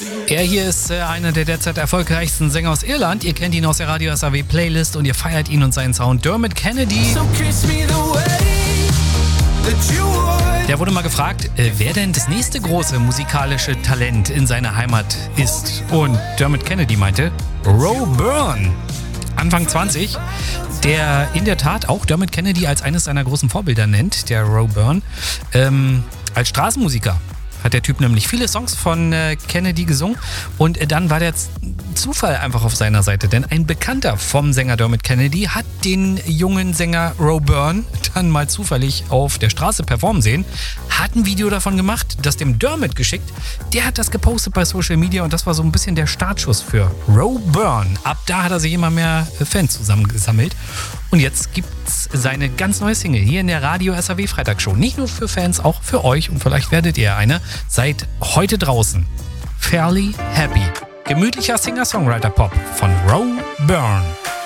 Er hier ist einer der derzeit erfolgreichsten Sänger aus Irland. Ihr kennt ihn aus der Radio SAW Playlist und ihr feiert ihn und seinen Sound. Dermot Kennedy. Der wurde mal gefragt, wer denn das nächste große musikalische Talent in seiner Heimat ist. Und Dermot Kennedy meinte, Roe Byrne. Anfang 20, der in der Tat auch Dermot Kennedy als eines seiner großen Vorbilder nennt, der Roe Byrne, als Straßenmusiker. Hat der Typ nämlich viele Songs von Kennedy gesungen und dann war der Zufall einfach auf seiner Seite, denn ein Bekannter vom Sänger Dermot Kennedy hat den jungen Sänger Roe Byrne dann mal zufällig auf der Straße performen sehen, hat ein Video davon gemacht, das dem Dermot geschickt, der hat das gepostet bei Social Media und das war so ein bisschen der Startschuss für Roe Byrne. Ab da hat er sich immer mehr Fans zusammengesammelt und jetzt gibt's seine ganz neue Single hier in der Radio SAW Freitagsshow. Nicht nur für Fans, auch für euch und vielleicht werdet ihr eine. Seid heute draußen. Fairly Happy. Gemütlicher Singer-Songwriter-Pop von Roe Byrne.